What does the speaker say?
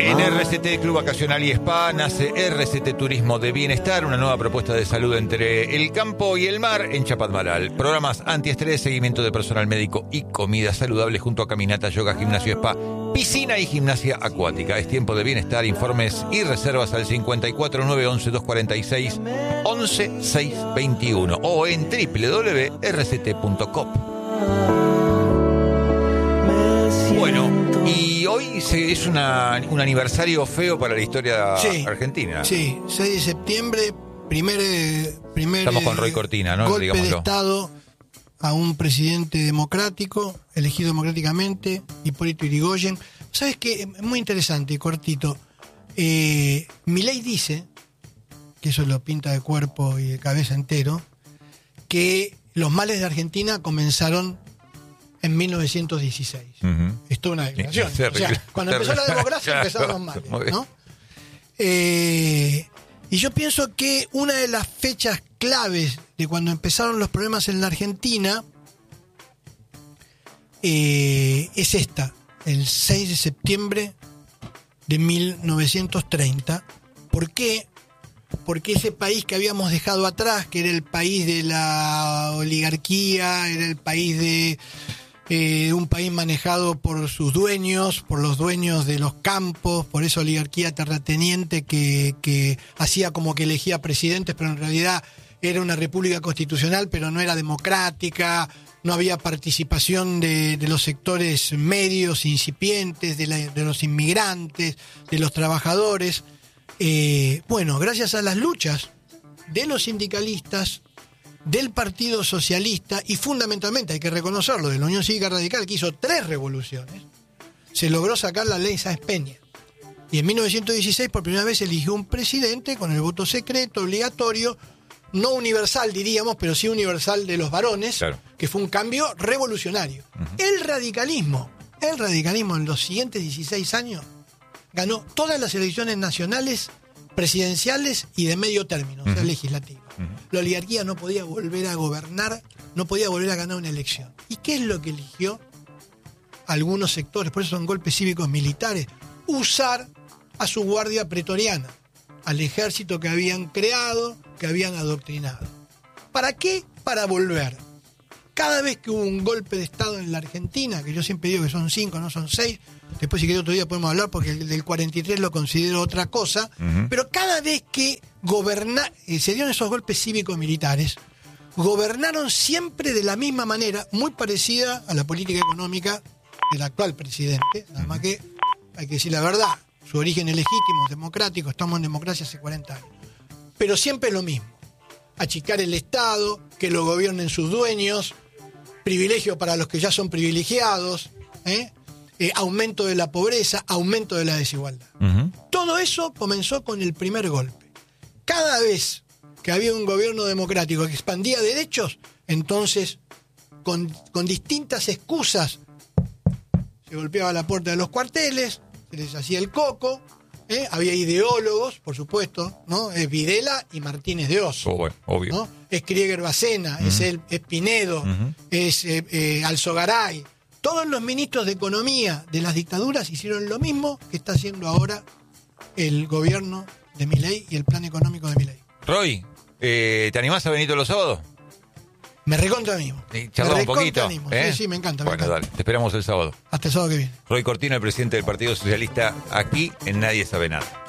En RCT Club Vacacional y Spa nace RCT Turismo de Bienestar, una nueva propuesta de salud entre el campo y el mar en Chapadmalal. Programas antiestrés, seguimiento de personal médico y comida saludable junto a caminata, yoga, gimnasio, spa, piscina y gimnasia acuática. Es tiempo de bienestar. Informes y reservas al 54 911 246 11 621 o en www.rct.com. Bueno, y hoy es un aniversario feo para la historia argentina. Sí, 6 de septiembre, primer Estamos con Roy Cortina, ¿no? Golpe Digámoslo. de Estado a un presidente democrático, elegido democráticamente, Hipólito Yrigoyen. ¿Sabes qué? Es muy interesante, cortito. Milei dice, que eso lo pinta de cuerpo y de cabeza entero, que los males de Argentina comenzaron en 1916. Es toda una declaración. Sí, o sea, cuando empezó la democracia empezaron los males, ¿no? Y yo pienso que una de las fechas claves de cuando empezaron los problemas en la Argentina es esta, el 6 de septiembre de 1930. ¿Por qué? Porque ese país que habíamos dejado atrás, que era el país de la oligarquía, era el país de un país manejado por sus dueños, por los dueños de los campos, por esa oligarquía terrateniente que hacía como que elegía presidentes, pero en realidad era una república constitucional, pero no era democrática, no había participación de los sectores medios, incipientes, de los inmigrantes, de los trabajadores. Bueno, gracias a las luchas de los sindicalistas, del Partido Socialista y fundamentalmente, hay que reconocerlo, de la Unión Cívica Radical, que hizo 3 revoluciones, se logró sacar la ley Sáenz Peña. Y en 1916 por primera vez eligió un presidente con el voto secreto, obligatorio, no universal diríamos, pero sí universal de los varones, claro, que fue un cambio revolucionario. El radicalismo en los siguientes 16 años ganó todas las elecciones nacionales, presidenciales y de medio término, o sea, legislativas. La oligarquía no podía volver a gobernar, no podía volver a ganar una elección. ¿Y qué es lo que eligió algunos sectores? Por eso son golpes cívicos militares. Usar a su guardia pretoriana, al ejército que habían creado, que habían adoctrinado. ¿Para qué? Para volver. Cada vez que hubo un golpe de Estado en la Argentina, que yo siempre digo que son 5, no son 6, después si querés otro día podemos hablar porque el del 43 lo considero otra cosa, pero cada vez que se dieron esos golpes cívicos militares, gobernaron siempre de la misma manera, muy parecida a la política económica del actual presidente, nada más que hay que decir la verdad, su origen es legítimo, democrático, estamos en democracia hace 40 años, pero siempre es lo mismo, achicar el Estado, que lo gobiernen sus dueños, privilegio para los que ya son privilegiados, aumento de la pobreza, aumento de la desigualdad. Todo eso comenzó con el primer golpe. Cada vez que había un gobierno democrático que expandía derechos, entonces, con distintas excusas, se golpeaba la puerta de los cuarteles, se les hacía el coco, había ideólogos, por supuesto, ¿no? Es Videla y Martínez de Oz. Bueno, obvio. ¿No? Es Krieger Bacena, es Pinedo, es Alzogaray. Todos los ministros de economía de las dictaduras hicieron lo mismo que está haciendo ahora el gobierno de Milei y el plan económico de Milei. Roy, ¿te animás a venir todos los sábados? Me recontra animo. Charlamos un poquito. Sí, me encanta. Bueno, dale, te esperamos el sábado. Hasta el sábado que viene. Roy Cortina, el presidente del Partido Socialista, aquí en Nadie Sabe Nada.